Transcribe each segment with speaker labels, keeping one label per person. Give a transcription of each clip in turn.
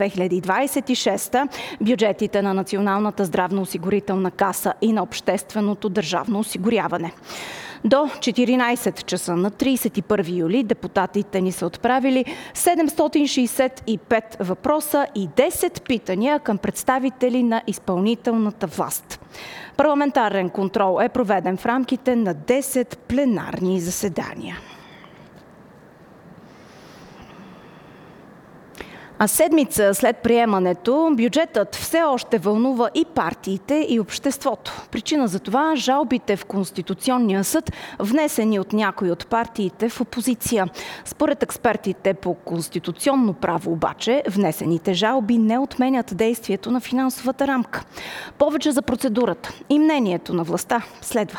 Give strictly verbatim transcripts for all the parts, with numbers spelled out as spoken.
Speaker 1: две хиляди двадесет и шеста бюджетите на Националната здравноосигурителна каса и на Общественото държавно осигуряване. До четиринадесет часа на тридесет и първи юли депутатите ни са отправили седемстотин шестдесет и пет въпроса и десет питания към представители на изпълнителната власт. Парламентарен контрол е проведен в рамките на десет пленарни заседания. А седмица след приемането, бюджетът все още вълнува и партиите, и обществото. Причина за това – жалбите в Конституционния съд, внесени от някои от партиите в опозиция. Според експертите по конституционно право обаче, внесените жалби не отменят действието на финансовата рамка. Повече за процедурата и мнението на властта следва.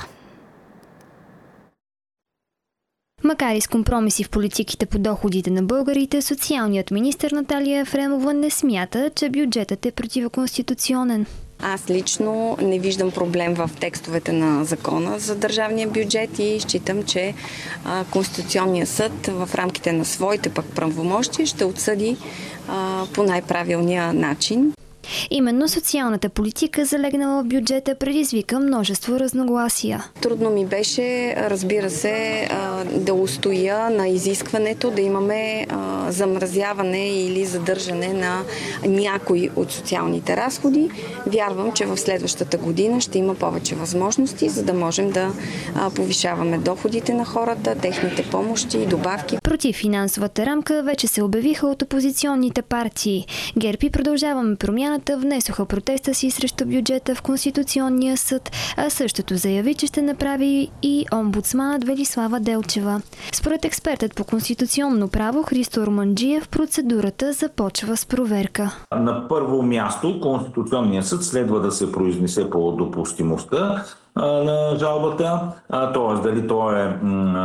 Speaker 2: Макар и с компромиси в политиките по доходите на българите, социалният министър Наталия Ефремова не смята, че бюджетът е противоконституционен.
Speaker 3: Аз лично не виждам проблем в текстовете на закона за държавния бюджет и считам, че а, Конституционният съд в рамките на своите пък правомощия ще отсъди а, по най-правилния начин.
Speaker 2: Именно социалната политика, залегнала в бюджета, предизвика множество разногласия.
Speaker 3: Трудно ми беше, разбира се, да устоя на изискването да имаме замразяване или задържане на някои от социалните разходи. Вярвам, че в следващата година ще има повече възможности, за да можем да повишаваме доходите на хората, техните помощи и добавки.
Speaker 2: Против финансовата рамка вече се обявиха от опозиционните партии. ГЕРБ и Продължаваме промяната внесоха протеста си срещу бюджета в Конституционния съд, а същото заяви, че ще направи и омбудсманът Велислава Делчева. Според експертът по конституционно право Христо Романджиев, процедурата започва с проверка.
Speaker 4: На първо място Конституционният съд следва да се произнесе по допустимостта на жалбата, т.е. дали то е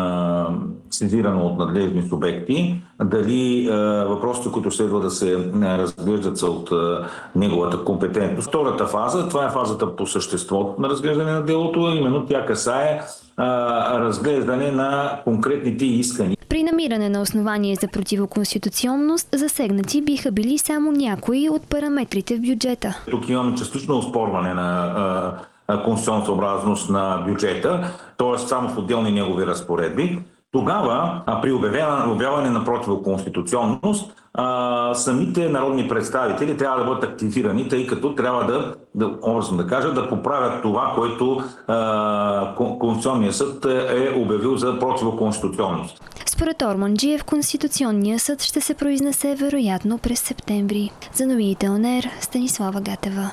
Speaker 4: сезирано от надлежни субекти, дали въпросите, които следва да се разглеждат са от неговата компетентност. Втората фаза, това е фазата по същество на разглеждане на делото, именно тя касае разглеждане на конкретните искания.
Speaker 2: При намиране на основание за противоконституционност, засегнати биха били само някои от параметрите в бюджета.
Speaker 4: Тук имаме частично оспорване на конституционна съобразност на бюджета, т.е. само в отделни негови разпоредби. Тогава, при обявяване на противоконституционност, самите народни представители трябва да бъдат активирани, тъй като трябва да, да образно да кажа, да поправят това, което Конституционният съд е обявил за противоконституционност.
Speaker 2: Според Орманджиев, Конституционният съд ще се произнесе вероятно през септември. За новините ОНЕР, Станислава Гатева.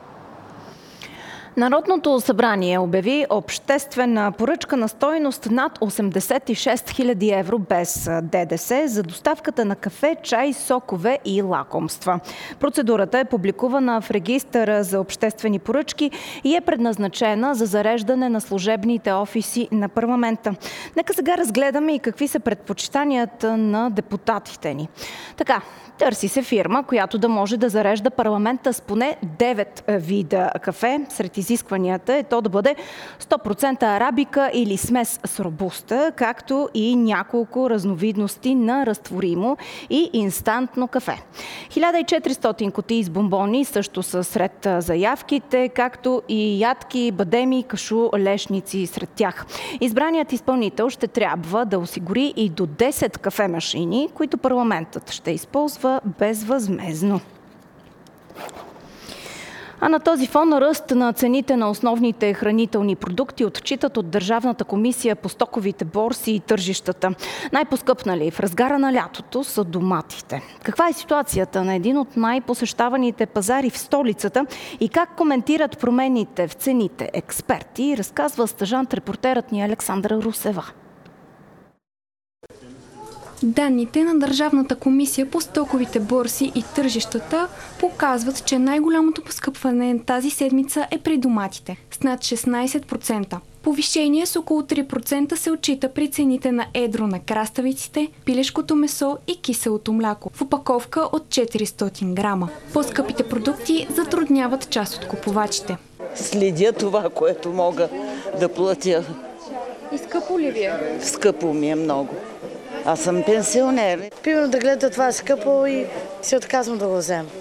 Speaker 1: Народното събрание обяви обществена поръчка на стойност над осемдесет и шест хиляди евро без ДДС за доставката на кафе, чай, сокове и лакомства. Процедурата е публикувана в регистъра за обществени поръчки и е предназначена за зареждане на служебните офиси на парламента. Нека сега разгледаме и какви са предпочитанията на депутатите ни. Така, търси се фирма, която да може да зарежда парламента с поне девет вида кафе. Сред изискванията е то да бъде сто процента арабика или смес с робуста, както и няколко разновидности на разтворимо и инстантно кафе. хиляда и четиристотин кутии с бомбони също са сред заявките, както и ядки, бадеми, кашу, лешници сред тях. Избраният изпълнител ще трябва да осигури и до десет кафе-машини, които парламентът ще използва безвъзмездно. А на този фон ръст на цените на основните хранителни продукти отчитат от Държавната комисия по стоковите борси и тържищата. Най-поскъпнали в разгара на лятото са доматите. Каква е ситуацията на един от най-посещаваните пазари в столицата и как коментират промените в цените експерти, разказва стажант-репортерът ни Александра Русева.
Speaker 5: Данните на Държавната комисия по стоковите борси и тържищата показват, че най-голямото поскъпване тази седмица е при доматите с над шестнадесет процента. Повишение с около три процента се отчита при цените на едро на краставиците, пилешкото месо и киселото мляко в опаковка от четиристотин грама. По-скъпите продукти затрудняват част от купувачите.
Speaker 6: Следя това, което мога да платя.
Speaker 5: И скъпо ли ви е?
Speaker 6: Скъпо ми е много. Аз съм пенсионер.
Speaker 7: Примерно да гледа това е скъпо и се отказвам да го взема.